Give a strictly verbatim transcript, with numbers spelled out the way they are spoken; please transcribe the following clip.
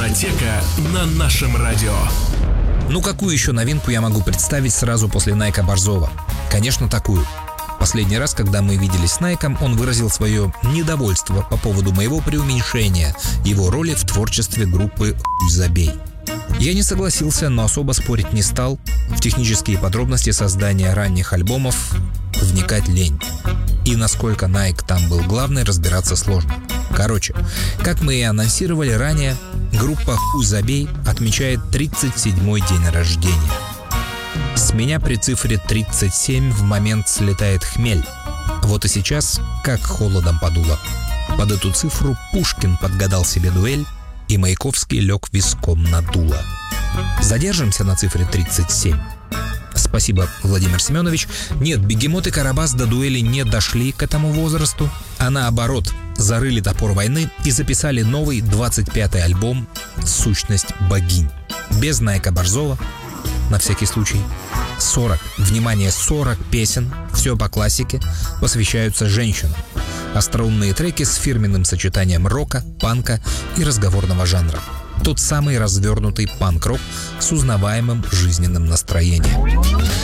Дискотека на нашем радио. Ну какую еще новинку я могу представить сразу после Найка Борзова? Конечно, такую. Последний раз, когда мы виделись с Найком, он выразил свое недовольство по поводу моего преуменьшения его роли в творчестве группы «Хуй забей». Я не согласился, но особо спорить не стал. В технические подробности создания ранних альбомов вникать лень. И насколько Найк там был главный, разбираться сложно. Короче, как мы и анонсировали ранее, группа «Хуй забей» отмечает тридцать седьмой день рождения. С меня при цифре тридцать семь в момент слетает хмель. Вот и сейчас как холодом подуло. Под эту цифру Пушкин подгадал себе дуэль, и Маяковский лег виском на дуло. Задержимся на цифре тридцать семь. Спасибо, Владимир Семенович. Нет, Бегемот и Карабас до дуэли не дошли к этому возрасту, а наоборот, зарыли топор войны и записали новый двадцать пятый альбом «Сущность богинь». Без Найка Борзова, на всякий случай. сорок, внимание, сорок песен, все по классике, посвящаются женщинам. Остроумные треки с фирменным сочетанием рока, панка и разговорного жанра. Тот самый развернутый панк-рок с узнаваемым жизненным настроением.